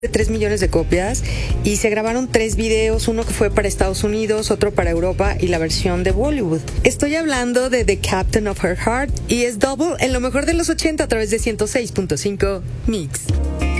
de 3 millones de copias y se grabaron 3 videos, uno que fue para Estados Unidos, otro para Europa y la versión de Bollywood. Estoy hablando de The Captain of Her Heart y es Double en lo mejor de los 80 a través de 106.5 Mix.